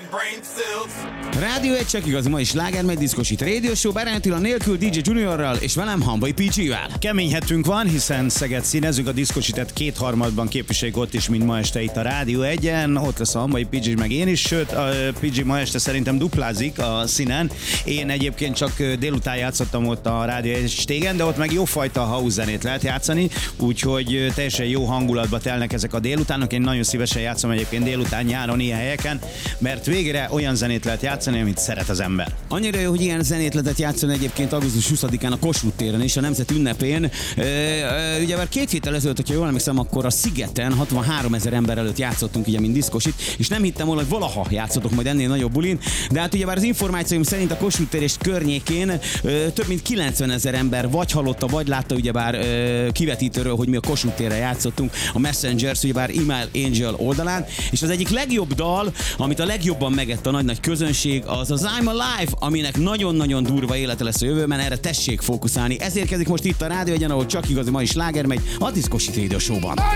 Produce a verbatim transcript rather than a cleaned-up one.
Rádió egy csak igazi, ma is sláger, megy diszkosít Radio Show, Bárány Attila nélkül, dé dzsé Juniorral és velem Hamvai pé gé-vel. Kemény hetünk van, hiszen Szeged színezünk, a diszkositet kétharmadban képviseljük ott is, mint ma este itt a Rádió egyen. Ott lesz a Hamvai pé gé meg én is, sőt a pé gé ma este szerintem duplázik a színen. Én egyébként csak délután játszottam ott a Rádió egy stégen, de ott meg jófajta house zenét lehet játszani, úgyhogy teljesen jó hangulatba telnek ezek a délutánok. Én nagyon szívesen játszom egyébként délután, nyáron ilyen helyeken, mert végre olyan zenét lehet játszani, amit szeret az ember. Annyira jó, hogy ilyen zenét lehetett játszani egyébként augusztus huszadikán a Kossuth téren és a Nemzet ünnepén. Ö, ö, ugye már két héttel ezelőtt, hogyha jól emlékszem, akkor a Szigeten hatvanhárom ezer ember előtt játszottunk, ugye, mint diszkosit, és nem hittem volna, hogy valaha játszottok majd ennél nagyobb bulin, de hát ugye már az információim szerint a Kossuth tér és környékén ö, több mint kilencven ezer ember vagy hallotta, vagy látta ugyebár ö, kivetítőről, hogy mi a Kossuth térre játszottunk, a Messengers, ugyebár Email Angel oldalán, és az egyik legjobb dal, amit a legjobban megett a nagy-nagy közönség, az az I'm Alive, aminek nagyon-nagyon durva élete lesz a jövőben, erre tessék fókuszálni. Ez érkezik most itt a Rádió egyen, ahol csak igazi, ma is sláger megy a Diszkosít Radio Show-ban.